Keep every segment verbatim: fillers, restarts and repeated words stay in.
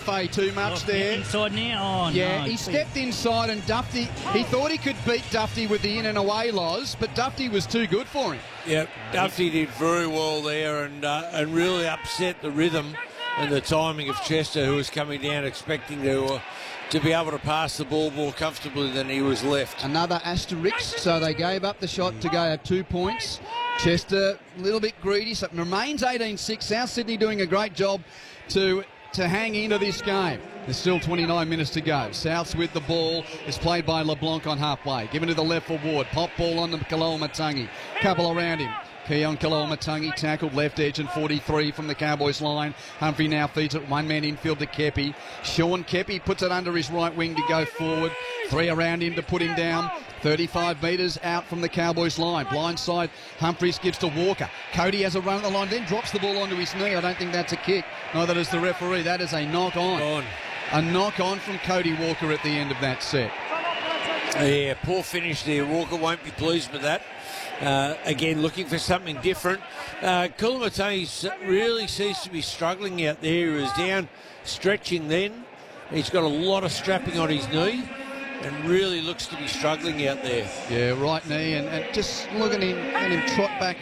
Fay too much Oh, there. Inside now. Oh, Yeah, no. he stepped inside and Dufty, he thought he could beat Dufty with the in and away laws, but Dufty was too good for him. Yep, Dufty did very well there and uh, and really upset the rhythm and the timing of Chester, who was coming down expecting to uh, to be able to pass the ball more comfortably than he was left. Another asterisk, so they gave up the shot to go have two points. Chester a little bit greedy, so it remains eighteen six. South Sydney doing a great job to to hang into this game. There's still twenty-nine minutes to go. Souths with the ball. It's played by LeBlanc on halfway. Given to the left for Ward. Pop ball on to Kaloa-Matangi. Couple around him. Keon Kaloa-Matangi tackled left edge and forty-three from the Cowboys line. Humphrey now feeds it one man infield to Kepi. Sean Kepi puts it under his right wing to go forward. Three around him to put him down. thirty-five metres out from the Cowboys line. Blindside, Humphreys gives to Walker. Cody has a run at the line, then drops the ball onto his knee. I don't think that's a kick. Neither does the referee. That is a knock on. on. A knock on from Cody Walker at the end of that set. Yeah, poor finish there. Walker won't be pleased with that. Uh, again, looking for something different. Uh, Kaloa-Matangi really seems to be struggling out there. He was down stretching then. He's got a lot of strapping on his knee and really looks to be struggling out there. Yeah, right knee, and, and just looking him at him trot back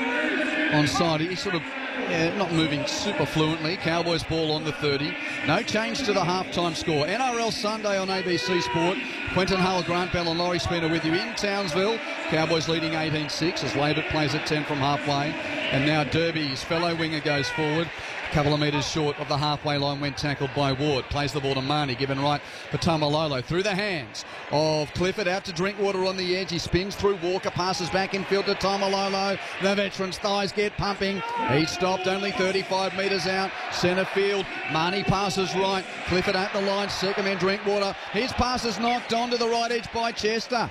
on side. He's sort of yeah, not moving super fluently. Cowboys ball on the thirty. No change to the halftime score. N R L Sunday on A B C Sport. Quentin Hull, Grant Bell and Laurie Spinner with you in Townsville. Cowboys leading eighteen six as Labert plays at ten from halfway. And now Derby, his fellow winger, goes forward. A couple of metres short of the halfway line when tackled by Ward. Plays the ball to Marnie, given right for Tamalolo. Through the hands of Clifford, out to Drinkwater on the edge. He spins through Walker, passes back infield to Tamalolo. The veteran's thighs get pumping. He stopped only thirty-five metres out. Centre field, Marnie passes right. Clifford at the line, second man Drinkwater. His pass is knocked onto the right edge by Chester.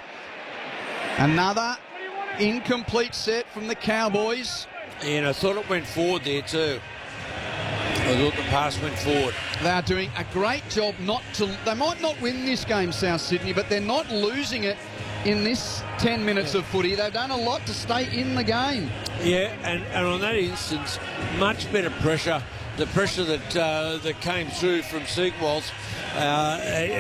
Another incomplete set from the Cowboys. And I thought it went forward there too. I thought the pass went forward. They're doing a great job not to... They might not win this game, South Sydney, but they're not losing it in this ten minutes of footy. They've done a lot to stay in the game. Yeah, and, and on that instance, much better pressure. The pressure that uh, that came through from Seagwalds, uh,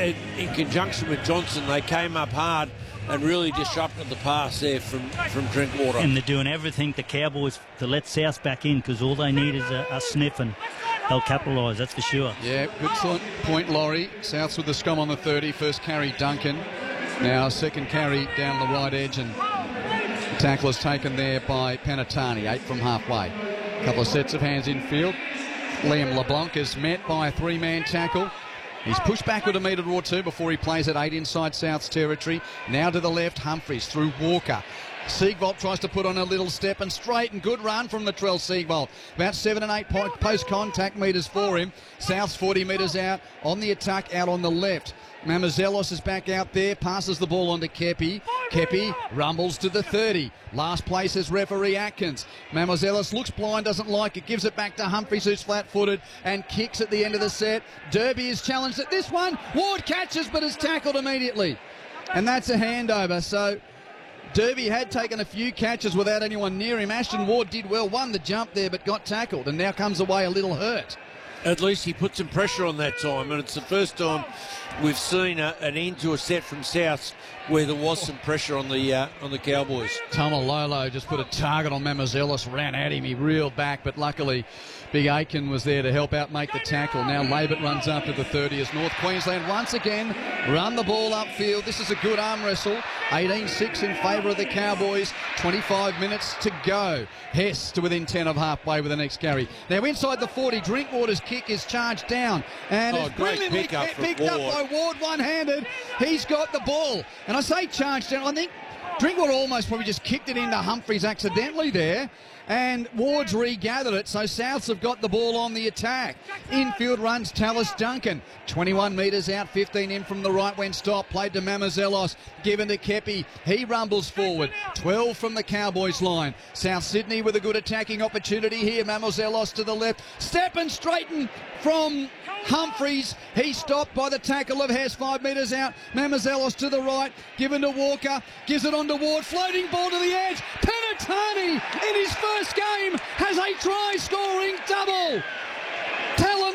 in conjunction with Johnson, they came up hard and really disrupted the pass there from, from Drinkwater. And they're doing everything, the Cowboys, to let South back in, because all they need is a, a sniff, and they'll capitalise, that's for sure. Yeah, good point, Laurie. Souths with the scrum on the thirty. First carry, Duncan. Now second carry down the right edge, and the tackle is taken there by Panatani, eight from halfway. A couple of sets of hands in field. Liam LeBlanc is met by a three-man tackle. He's pushed backward a metre or two before he plays at eight inside South's territory. Now to the left, Humphreys through Walker. Siegwald tries to put on a little step and straight, and good run from Latrell Siegwald. About seven and eight post-contact metres for him. South's forty metres out on the attack, out on the left. Mamazelos is back out there, passes the ball on to Kepi. Kepi rumbles to the thirty. Last place is referee Atkins. Mamazelos looks blind, doesn't like it, gives it back to Humphreys, who's flat-footed, and kicks at the end of the set. Derby is challenged at this one. Ward catches, but is tackled immediately. And that's a handover, so Derby had taken a few catches without anyone near him. Ashton Ward did well, won the jump there, but got tackled, and now comes away a little hurt. At least he put some pressure on that time, and it's the first time we've seen a, an end to a set from South where there was some pressure on the uh, on the Cowboys. Tamalolo just put a target on Mamazelos, ran at him, he reeled back, but luckily Big Aiken was there to help out make the tackle. Now Labert runs up to the thirty as North Queensland once again run the ball upfield. This is a good arm wrestle. eighteen six in favour of the Cowboys. twenty-five minutes to go. Hess to within ten of halfway with the next carry. Now inside the forty, Drinkwater's kick is charged down. And oh, it's great brilliantly pick up picked Ward. up by Ward one-handed. He's got the ball. And I say charged down, I think Drinkwater almost probably just kicked it into Humphreys accidentally there. And Ward's regathered it, so Souths have got the ball on the attack. Infield runs Tallis Duncan. twenty-one metres out, fifteen in from the right when stopped. Played to Mamazelos, given to Kepi. He rumbles forward. twelve from the Cowboys line. South Sydney with a good attacking opportunity here. Mamazelos to the left. Step and straighten from Humphreys. He stopped by the tackle of Hess, five metres out. Mamazelos to the right, given to Walker. Gives it on to Ward. Floating ball to the edge. Panatani in his first game has a try-scoring double. Talanoa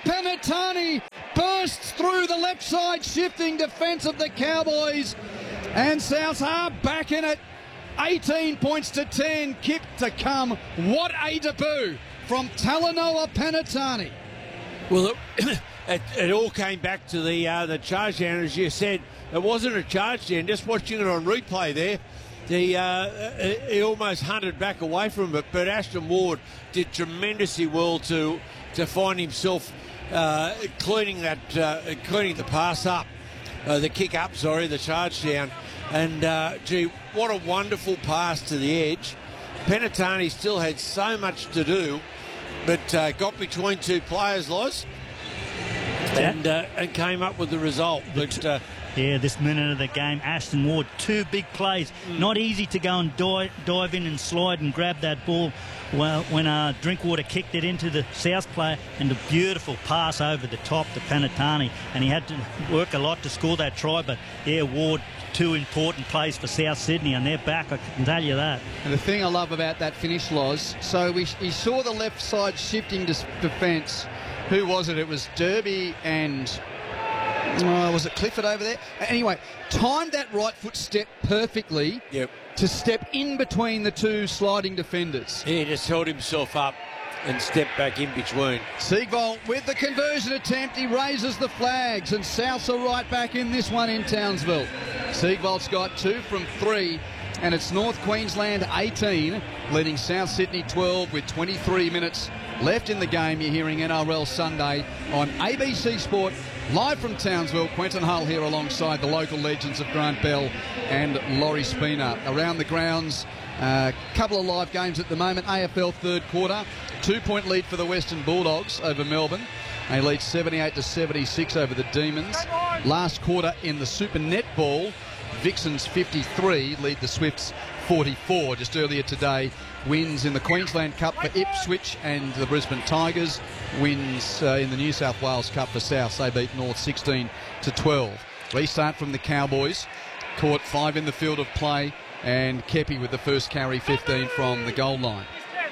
Penatani bursts through the left side shifting defence of the Cowboys, and Souths are back in it. eighteen points to ten, kick to come. What a debut from Talanoa Penatani. Well, it, it, it all came back to the uh, the charge down, as you said. It wasn't a charge down. Just watching it on replay there, the uh, he almost hunted back away from it. But Ashton Ward did tremendously well to to find himself uh, cleaning that uh, cleaning the pass up, uh, the kick up. Sorry, the charge down. And uh, gee, what a wonderful pass to the edge. Penatani still had so much to do, but uh, got between two players, Loz, and uh, and came up with the result. But uh, yeah, this minute of the game, Ashton Ward, two big plays. Mm. Not easy to go and dive, dive in and slide and grab that ball well, when uh, Drinkwater kicked it into the South player, and a beautiful pass over the top to Penatani. And he had to work a lot to score that try, but yeah, Ward, two important plays for South Sydney, and they're back, I can tell you that. And the thing I love about that finish, Loz, so we, he saw the left side shifting defence. Who was it? It was Derby and... Oh, was it Clifford over there? Anyway, timed that right foot step perfectly yep. to step in between the two sliding defenders. He just held himself up and stepped back in between. Siegvold with the conversion attempt. He raises the flags, and Souths are right back in this one in Townsville. Siegvold's got two from three, and it's North Queensland eighteen, leading South Sydney twelve with twenty-three minutes left in the game. You're hearing N R L Sunday on A B C Sport. Live from Townsville, Quentin Hull here alongside the local legends of Grant Bell and Laurie Spina. Around the grounds, a uh, couple of live games at the moment. A F L third quarter, two-point lead for the Western Bulldogs over Melbourne. They lead seventy-eight to seventy-six over the Demons. Last quarter in the Super Netball, Vixens fifty-three lead the Swifts forty-four. Just earlier today, wins in the Queensland Cup for Ipswich and the Brisbane Tigers. Wins uh, in the New South Wales Cup for South. They beat North sixteen to twelve. Restart from the Cowboys. Caught five in the field of play, and Kepi with the first carry, fifteen from the goal line.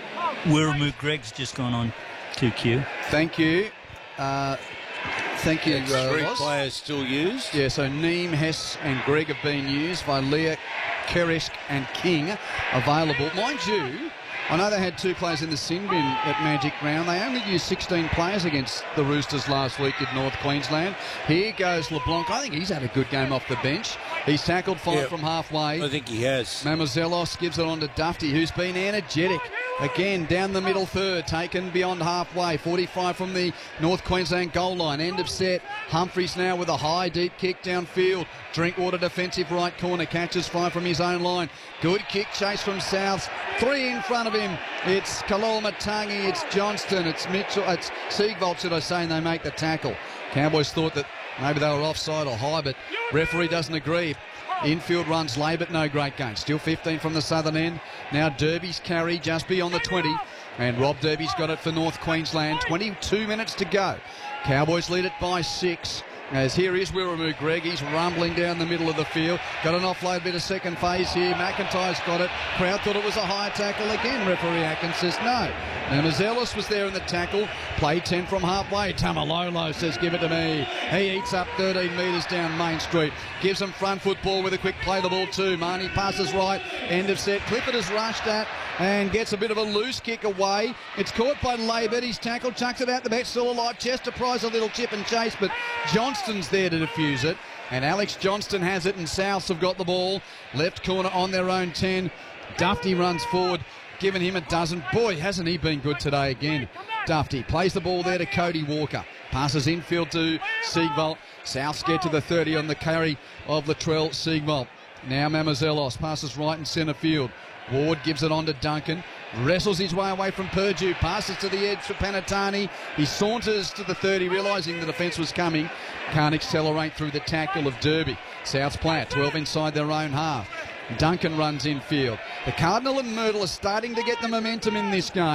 Wiremu Greg's just gone on two Q. Thank you. Uh, thank you, uh, Three Ross. players still used. Yeah, so Neem, Hess and Greg have been used. Vilea, Keresk and King available. Mind you, I know they had two players in the sin bin at Magic Round. They only used sixteen players against the Roosters last week in North Queensland. Here goes LeBlanc. I think he's had a good game off the bench. He's tackled five yep. from halfway. I think he has. Mamozelos gives it on to Dufty, who's been energetic. Again, down the middle third, taken beyond halfway. forty-five from the North Queensland goal line. End of set. Humphries now with a high, deep kick downfield. Drinkwater defensive right corner. Catches five from his own line. Good kick chase from Souths. Three in front of him. It's Kalolmatangi. It's Johnston. It's Mitchell. It's Siegvold, should I say, and they make the tackle. Cowboys thought that maybe they were offside or high, but referee doesn't agree. Infield runs late, but no great gain. Still fifteen from the southern end. Now Derby's carry just beyond the twenty. And Rob Derby's got it for North Queensland. twenty-two minutes to go. Cowboys lead it by six. As here is Wiremu Greg. He's rumbling down the middle of the field. Got an offload bit of second phase here. McIntyre's got it. Crowd thought it was a high tackle again. Referee Atkins says no. And Mazelis was there in the tackle. Play ten from halfway. Tamalolo says give it to me. He eats up thirteen metres down Main Street. Gives him front football with a quick play the ball too. Marnie passes right. End of set. Clifford is rushed at and gets a bit of a loose kick away. It's caught by Labour. He's tackled. Chucks it out the back. Still alive. Chester Price a little chip and chase, but Johnston's there to defuse it. And Alex Johnston has it, and Souths have got the ball. Left corner on their own ten. Dufty runs forward, giving him a dozen. Boy, hasn't he been good today again. Dufty plays the ball there to Cody Walker. Passes infield to Siegvold. Souths get to the thirty on the carry of Latrell Siegvold. Now Mamozelos passes right in centre field. Ward gives it on to Duncan. Wrestles his way away from Purdue. Passes to the edge for Penatani. He saunters to the thirty, realising the defence was coming. Can't accelerate through the tackle of Derby. Souths play it, twelve inside their own half. Duncan runs infield. The Cardinal and Myrtle are starting to get the momentum in this game.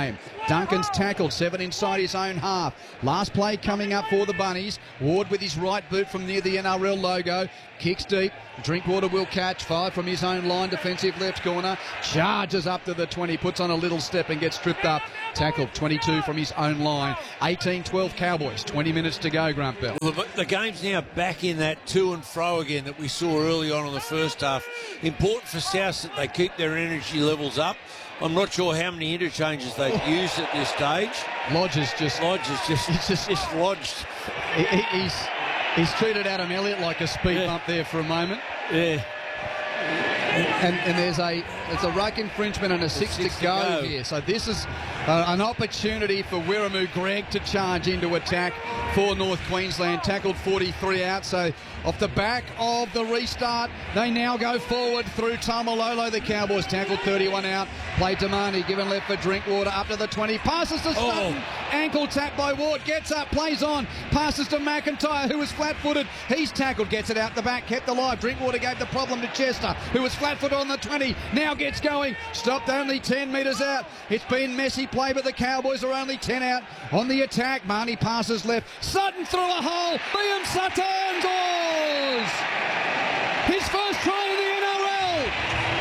Duncan's tackled, seven inside his own half. Last play coming up for the Bunnies. Ward with his right boot from near the N R L logo. Kicks deep. Drinkwater will catch. Five from his own line. Defensive left corner. Charges up to the twenty. Puts on a little step and gets tripped up. Tackled. twenty-two from his own line. eighteen twelve Cowboys. twenty minutes to go, Grunt Bell. Well, the, the game's now back in that to and fro again that we saw early on in the first half. Important for South that they keep their energy levels up. I'm not sure how many interchanges they've oh. used at this stage. Lodge is just... Lodge is just, he's just, just lodged. He, he's, he's treated Adam Elliott like a speed yeah. bump there for a moment. Yeah. And, and there's a there's a ruck infringement and a six, six to, go to go here. So this is uh, an opportunity for Wiremu Greg to charge into attack for North Queensland. Tackled forty-three out. So off the back of the restart, they now go forward through Tamalolo. The Cowboys tackled thirty-one out. Played to Marnie, given left for Drinkwater up to the twenty. Passes to Sutton. Oh. Ankle tap by Ward. Gets up, plays on. Passes to McIntyre, who was flat-footed. He's tackled, gets it out the back, kept alive. Drinkwater gave the problem to Chester, who was flat-footed on the twenty. Now gets going. Stopped only ten metres out. It's been messy play, but the Cowboys are only ten out on the attack. Marnie passes left. Sutton through a hole. Liam Sutton goals! His first try in the N R L.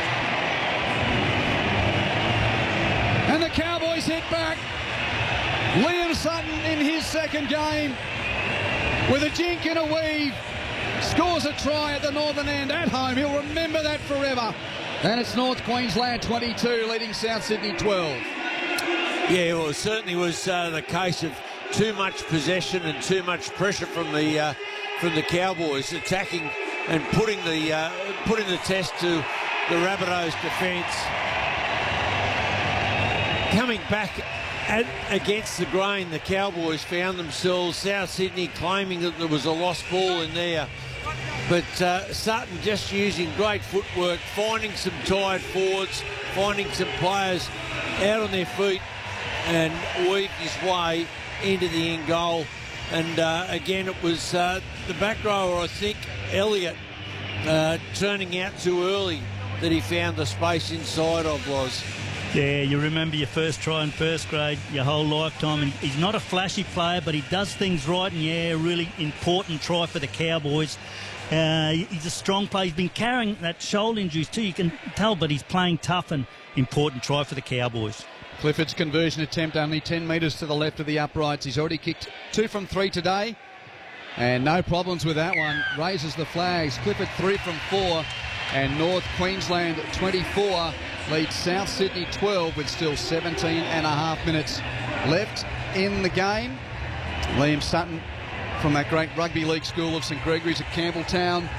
And the Cowboys hit back. Liam Sutton in his second game with a jink and a weave. Scores a try at the northern end at home. He'll remember that forever. And it's North Queensland twenty-two leading South Sydney twelve. Yeah, well, it certainly was uh, the case of too much possession and too much pressure from the uh, from the Cowboys attacking and putting the uh, putting the test to the Rabbitohs defence. Coming back at, against the grain, the Cowboys found themselves, South Sydney claiming that there was a lost ball in there. But uh, Sutton just using great footwork, finding some tired forwards, finding some players out on their feet and weaved his way into the end goal. And uh, again, it was uh, the back rower, I think, Elliott, uh, turning out too early that he found the space inside of was. Yeah, you remember your first try in first grade, your whole lifetime. And he's not a flashy player, but he does things right. And, yeah, really important try for the Cowboys. Uh, he's a strong player. He's been carrying that shoulder injuries too, you can tell, but he's playing tough and important try for the Cowboys. Clifford's conversion attempt only ten metres to the left of the uprights. He's already kicked two from three today. And no problems with that one. Raises the flags. Clifford three from four. And North Queensland twenty-four leads South Sydney twelve with still seventeen and a half minutes left in the game. Liam Sutton from that great rugby league school of St Gregory's at Campbelltown.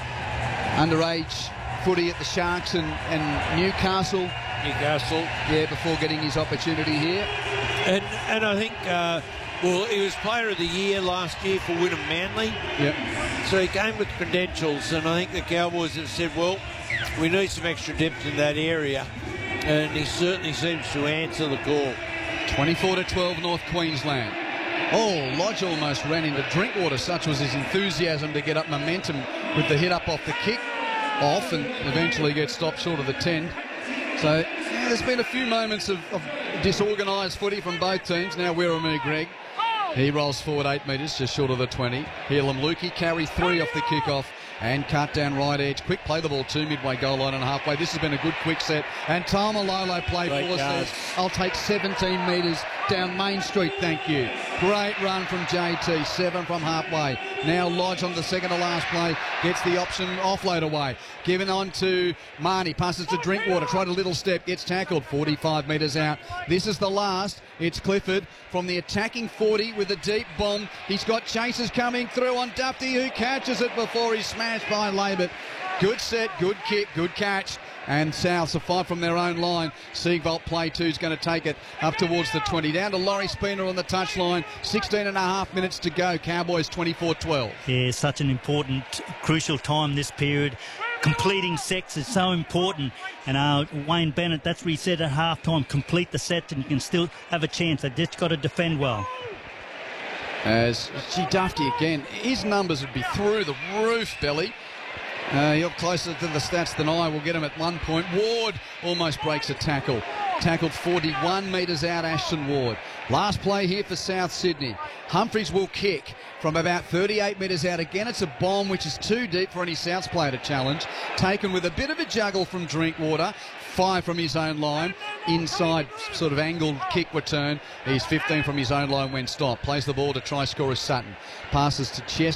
Underage footy at the Sharks and, and Newcastle. Newcastle. Yeah, before getting his opportunity here. And and I think, uh, well, he was Player of the Year last year for Wynnum Manly. Yep. So he came with credentials, and I think the Cowboys have said, well, we need some extra depth in that area. And he certainly seems to answer the call. twenty-four to twelve North Queensland. Oh, Lodge almost ran into Drinkwater. Such was his enthusiasm to get up momentum with the hit up off the kick off and eventually get stopped short of the ten. So yeah, there's been a few moments of, of disorganised footy from both teams. Now Wiremu Greg. He rolls forward eight metres, just short of the twenty. Helam Lukey carry three off the kick-off and cut down right edge. Quick play the ball to midway goal line and halfway. This has been a good quick set. And Tamalolo play for says, I'll take seventeen metres down Main Street, thank you. Great run from J T, seven from halfway. Now Lodge on the second to last play, gets the option offload away. Given on to Marnie, passes to Drinkwater, tried a little step, gets tackled, forty-five metres out. This is the last. It's Clifford from the attacking forty with a deep bomb. He's got chasers coming through on Dufty, who catches it before he's smashed by Labert. Good set, good kick, good catch. And Souths are five from their own line. Siegwald play two is going to take it up towards the twenty. Down to Laurie Spooner on the touchline. sixteen and a half minutes to go. Cowboys twenty-four twelve. Yeah, such an important, crucial time this period. Completing sets is so important. And uh, Wayne Bennett, that's what he said at halftime. Complete the set and you can still have a chance. They've just got to defend well. As G. Dufty again, his numbers would be through the roof, Belly. Uh, you're closer to the stats than I. We'll get him at one point. Ward almost breaks a tackle. Tackled forty-one metres out, Ashton Ward. Last play here for South Sydney. Humphries will kick from about thirty-eight metres out. Again, it's a bomb which is too deep for any Souths player to challenge. Taken with a bit of a juggle from Drinkwater. Five from his own line. Inside sort of angled kick return. He's fifteen from his own line when stopped. Plays the ball to try scorer Sutton. Passes to Chester.